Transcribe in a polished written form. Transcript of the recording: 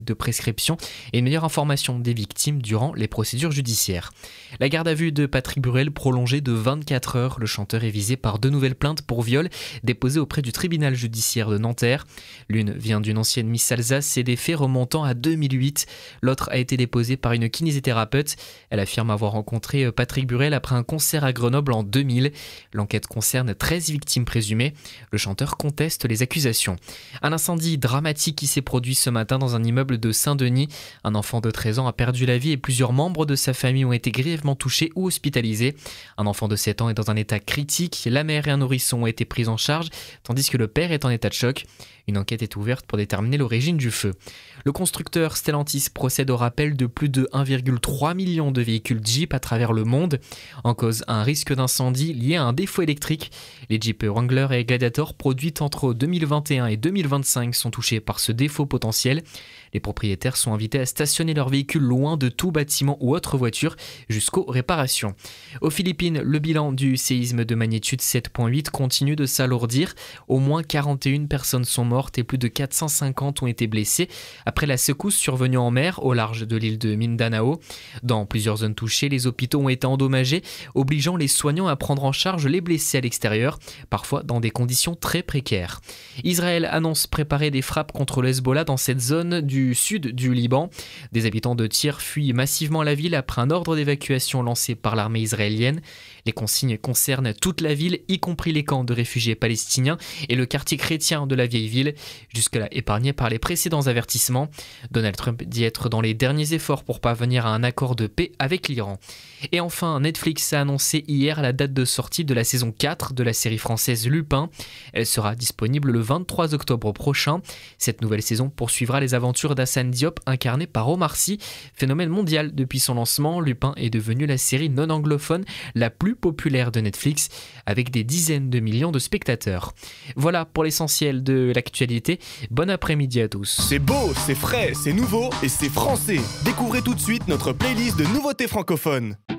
de prescription et une meilleure information des victimes durant les procédures judiciaires. La garde à vue de Patrick Burel prolongée de 24 heures. Le chanteur est visé par 2 nouvelles plaintes pour viol déposées auprès du tribunal judiciaire de Nanterre. L'une vient d'une ancienne Miss Alsace et des faits remontant à 2008. L'autre a été déposée par une kinésithérapeute. Elle affirme avoir rencontré Patrick Burel après un concert à Grenoble en 2000. L'enquête concerne 13 victimes présumées. Le chanteur conteste les accusations. Un incendie dramatique qui s'est produit ce matin dans un immeuble de Saint-Denis. Un enfant de 13 ans a perdu la vie et plusieurs membres de sa famille ont été grièvement touchés ou hospitalisés. Un enfant de 7 ans est dans un état critique. La mère et un nourrisson ont été pris en charge, tandis que le père est en état de choc. Une enquête est ouverte pour déterminer l'origine du feu. Le constructeur Stellantis procède au rappel de plus de 1,3 million de véhicules Jeep à travers le monde. En cause, un risque d'incendie lié à un défaut électrique. Les Jeep Wrangler et Gladiator produits entre 2021 et 2025 sont touchés par ce défaut potentiel. Les propriétaires sont invités à stationner leurs véhicules loin de tout bâtiment ou autre voiture jusqu'aux réparations. Aux Philippines, le bilan du séisme de magnitude 7.8 continue de s'alourdir. Au moins 41 personnes sont mortes et plus de 450 ont été blessées après la secousse survenue en mer au large de l'île de Mindanao. Dans plusieurs zones touchées, les hôpitaux ont été endommagés, obligeant les soignants à prendre en charge les blessés à l'extérieur, parfois dans des conditions très précaires. Israël annonce préparer des frappes contre le Hezbollah dans cette zone du sud du Liban. Des habitants de Tyr fuient massivement la ville après un ordre d'évacuation lancé par l'armée israélienne. Les consignes concernent toute la ville, y compris les camps de réfugiés palestiniens et le quartier chrétien de la vieille ville, jusque-là épargné par les précédents avertissements. Donald Trump dit être dans les derniers efforts pour parvenir à un accord de paix avec l'Iran. Et enfin, Netflix a annoncé hier la date de sortie de la saison 4 de la série française Lupin. Elle sera disponible le 23 octobre prochain. Cette nouvelle saison poursuivra les aventures d'Hassane Diop, incarné par Omar Sy. Phénomène mondial depuis son lancement, Lupin est devenu la série non anglophone la plus populaire de Netflix, avec des dizaines de millions de spectateurs. Voilà pour l'essentiel de l'actualité. Bon après-midi à tous. C'est beau, c'est frais, c'est nouveau et c'est français. Découvrez tout de suite notre playlist de nouveautés francophones.